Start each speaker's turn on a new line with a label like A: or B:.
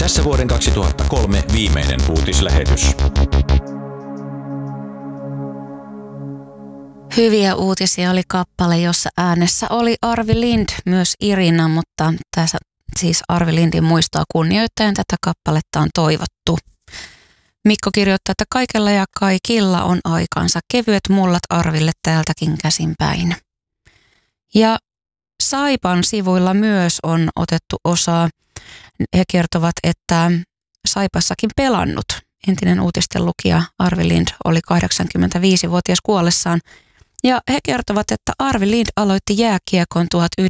A: Tässä vuoden 2003 viimeinen uutislähetys.
B: Hyviä uutisia oli kappale, jossa äänessä oli Arvi Lind, myös Irina, mutta tässä siis Arvi Lindin muistoa kunnioittaen tätä kappaletta on toivottu. Mikko kirjoittaa, että kaikella ja kaikilla on aikansa. Kevyet mullat Arville täältäkin käsinpäin. Ja Saipan sivuilla myös on otettu osaa. He kertovat, että Saipassakin pelannut entinen uutisten lukija Arvi Lind oli 85-vuotias kuollessaan. Ja he kertovat, että Arvi Lind aloitti jääkiekon